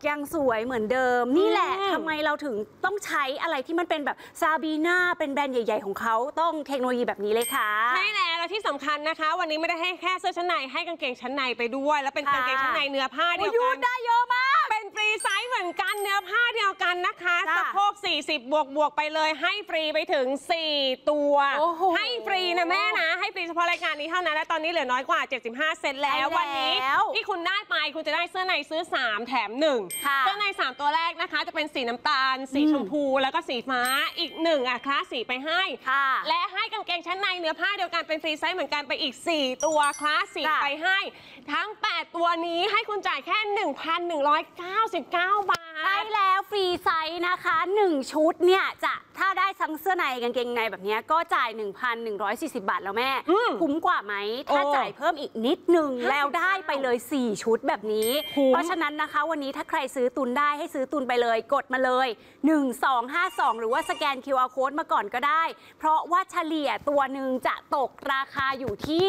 ยังสวยเหมือนเดิมนี่แหละทำไมเราถึงต้องใช้อะไรที่มันเป็นแบบซาบีน่าเป็นแบรนด์ใหญ่ๆของเขาต้องเทคโนโลยีแบบนี้เลยค่ะใช่แล้วที่สำคัญนะคะวันนี้ไม่ได้ให้แค่เสื้อชั้นในให้กางเกงชั้นในไปด้วยแล้วเป็นกางเกงชั้นในเนื้อผ้าเดียวกันได้เยอะมากเป็นฟรีไซส์เหมือนกันเนื้อผ้าเดียวกันนะคะสะโพก40บวกไปเลยให้ฟรีไปถึง4ตัวให้ฟรีนะแม่นะให้ฟรีเฉพาะรายการนี้เท่านั้นและตอนนี้เหลือน้อยกว่า75เซนแล้ววันนี้ที่คุณได้ไปคุณจะได้เสื้อในซื้อ3แถม1เสื้อใน3ตัวแรกนะคะจะเป็นสีน้ำตาลสีชมพูแล้วก็สีฟ้าอีก1คลาสสีไปให้และให้กางเกงชั้นในเนื้อผ้าเดียวกันเป็นฟรีไซส์เหมือนกันไปอีก4ตัวคลาสสีไปให้ทั้ง8ตัวนี้ให้คุณจ่ายแค่ 1,199 บาทใช่แล้วฟรีไซส์นะคะ1ชุดเนี่ยจะถ้าได้ทั้งเสื้อในกางเกงในแบบนี้ก็จ่าย 1,140 บาทแล้วแม่คุ้มกว่าไหมถ้าจ่ายเพิ่มอีกนิดนึงแล้วได้ไปเลย4ชุดแบบนี้เพราะฉะนั้นนะคะวันนี้ถ้าใครซื้อตุนได้ให้ซื้อตุนไปเลยกดมาเลย1252หรือว่าสแกน QR Code มาก่อนก็ได้เพราะว่าเฉลี่ยตัวหนึ่งจะตกราคาอยู่ที่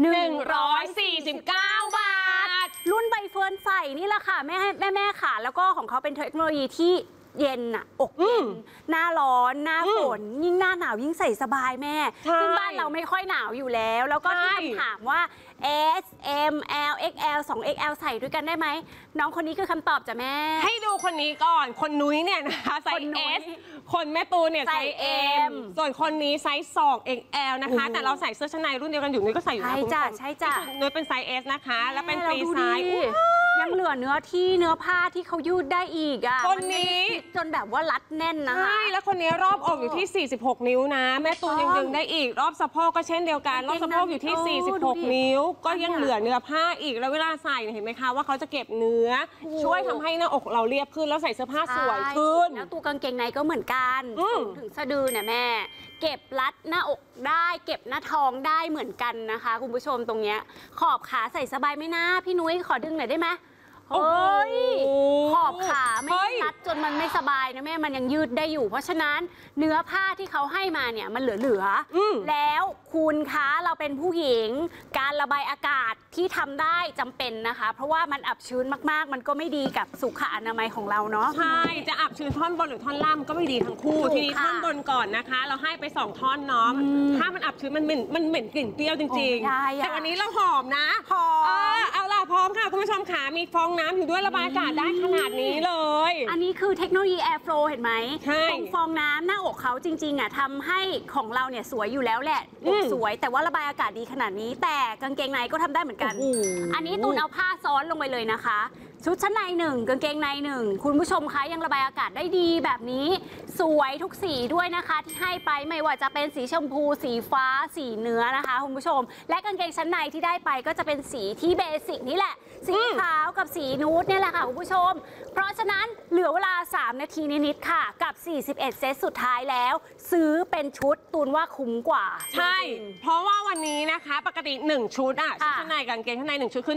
149 บาทรุ่นใบเฟิร์นใส่นี่แหละค่ะแม่ค่ะแล้วก็ของเขาเป็นเทคโนโลยีที่เย็นอะอกเย็นหน้าร้อนหน้าฝนยิ่งหน้าหนาวยิ่งใส่สบายแม่ซึ่งบ้านเราไม่ค่อยหนาวอยู่แล้วแล้วก็ที่คำถามว่า S M L X L 2 XL ใส่ด้วยกันได้ไหมน้องคนนี้คือคำตอบจ้ะแม่ให้ดูคนนี้ก่อนคนนุ้ยเนี่ยนะคะไซส์ S คนแม่ตูนเนี่ยไซส์ M ส่วนคนนี้ไซส์2 XL นะคะแต่เราใส่เสื้อชั้นในรุ่นเดียวกันอยู่นุ้ยก็ใส่อยู่นะคุณผู้ชมใช่จ้ะนุ้ยเป็นไซส์ S นะคะแล้วเป็นฟรีไซส์ยังเหลือเนื้อผ้าที่เขายืดได้อีกอ่ะคนนี้จนแบบว่ารัดแน่นนะคะใช่แล้วคนนี้รอบอกอยู่ที่46นิ้วนะแม่ตูนยังดึงได้อีกรอบสะโพกก็เช่นเดียวกันรอบสะโพกอยู่ที่46นิ้วก็ยังเหลือเนื้อผ้าอีกแล้วเวลาใส่เห็นไหมคะว่าเขาจะเก็บเนื้อช่วยทำให้หน้าอกเราเรียบขึ้นแล้วใส่เสื้อผ้าสวยขึ้นแล้วตัวกางเกงในก็เหมือนกันถึงสะดือเนี่ยแม่เก็บรัดหน้าอกได้เก็บหน้าท้องได้เหมือนกันนะคะคุณผู้ชมตรงเนี้ยขอบขาใส่สบายไหมนะพี่นุ้ยขอดึงหน่อยได้ไหมเฮ้ยขอบขาไม่รัดจนมันไม่สบายนะแม่มันยังยืดได้อยู่เพราะฉะนั้นเนื้อผ้าที่เขาให้มาเนี่ยมันเหลือแล้วคุณคะเราเป็นผู้หญิงการระบายอากาศที่ทำได้จำเป็นนะคะเพราะว่ามันอับชื้นมากๆมันก็ไม่ดีกับสุขอนามัยของเราเนาะใช่จะอับชื้นท่อนบนหรือท่อนล่างก็ไม่ดีทั้งคู่ทีนี้ท่อนบนก่อนนะคะเราให้ไป2ท่อนเนาะถ้ามันอับชื้นมันเหม็นกลิ่นเปรี้ยวจริงๆแต่วันนี้เราหอมนะหอมเอาล่ะพร้อมค่ะคุณผู้ชมขามีฟองน้ำอยู่ด้วยระบายอากาศได้ขนาดนี้เลยอันนี้คือเทคโนโลยี Air Flow เห็นไหมตรงฟองน้ำหน้าอกเขาจริงๆอ่ะทำให้ของเราเนี่ยสวยอยู่แล้วแหละอกสวยแต่ว่าระบายอากาศดีขนาดนี้แต่กางเกงในก็ทำได้เหมือนกันอันนี้ตูนเอาผ้าซ้อนลงไปเลยนะคะชุดชั้นใน1กางเกงใน1คุณผู้ชมคะยังระบายอากาศได้ดีแบบนี้สวยทุกสีด้วยนะคะที่ให้ไปไม่ว่าจะเป็นสีชมพูสีฟ้าสีเนื้อนะคะคุณผู้ชมและกางเกงชั้นในที่ได้ไปก็จะเป็นสีที่เบสิกนี่แหละสีขาวกับสีนูดเนี่ยแหละค่ะคุณผู้ชมเพราะฉะนั้นเหลือเวลา3นาทีนิดๆค่ะกับ41เซตสุดท้ายแล้วซื้อเป็นชุดตูนว่าคุ้มกว่าใช่เพราะว่าวันนี้นะคะปกติ1ชุดชุดชั้นในกางเกงชั้นใน1ชุดคือ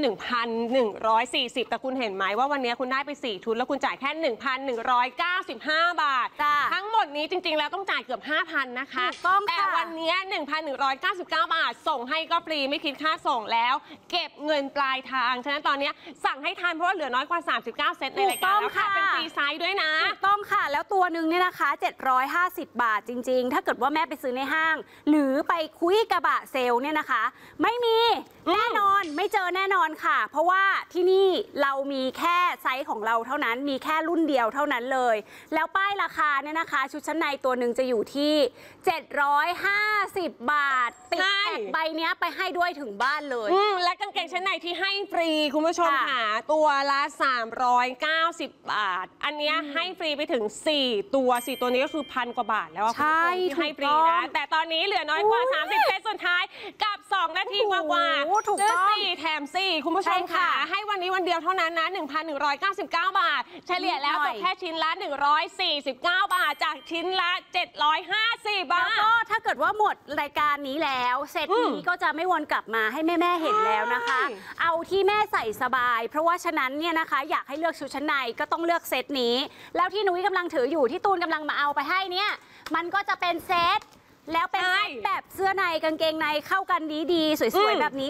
1,140 แต่คุณเห็นไหมว่าวันนี้คุณได้ไป4ชุดแล้วคุณจ่ายแค่ 1,195 บาททั้งหมดนี้จริงๆแล้วต้องจ่ายเกือบ 5,000 นะคะแต่วันนี้ 1,199 บาทส่งให้ก็ฟรีไม่คิดค่าส่งแล้วเก็บเงินปลายทางฉะนั้นตอนนี้สั่งให้ทันเพราะว่าเหลือน้อยกว่า39เซตในรายการแล้วค่ะเป็นฟรีไซส์ด้วยนะต้องค่ะแล้วตัวหนึ่งเนี่ยนะคะ750 บาทจริงๆถ้าเกิดว่าแม่ไปซื้อในห้างหรือไปคุยกระบะเซลเนี่ยนะคะไม่มีแน่นอนไม่เจอแน่นอนค่ะเพราะว่าที่นี่เรามีแค่ไซส์ของเราเท่านั้นมีแค่รุ่นเดียวเท่านั้นเลยแล้วป้ายราคาเนี่ยนะคะชุดชั้นในตัวหนึ่งจะอยู่ที่750 บาทติดแท็กใบนี้ไปให้ด้วยถึงบ้านเลยและกางเกงชั้นในที่ให้ฟรีคุณผู้ชมค่ะตัวละ390 บาทอันนี้ให้ฟรีไปถึง4ตัวนี้ก็คือ1,000 กว่าบาทแล้วใช่ที่ให้ฟรีนะแต่ตอนนี้เหลือน้อยกว่า30เซตสุดท้ายกับ2นาทีกว่าซื้อ4แถม4คุณผู้ชมค่ะให้วันนี้วันเดียวเท่านั้นนะ 1,199 บาทเฉลี่ยแล้วตกแค่ชิ้นละ149 บาทจากชิ้นละ750 บาทแล้วก็ถ้าเกิดว่าหมดรายการนี้แล้วเซตนี้ก็จะไม่วนกลับมาให้แม่เห็นแล้วนะคะเอาที่แม่ใส่สบายเพราะว่าฉะนั้นเนี่ยนะคะอยากให้เลือกชุดชั้นในก็ต้องเลือกเซตนี้แล้วที่นุ้ยกำลังถืออยู่ที่ตูนกำลังมาเอาไปให้เนี่ยมันก็จะเป็นเซตแล้วเป็นแบบเสื้อในกางเกงในเข้ากันดีๆสวยๆแบบนี้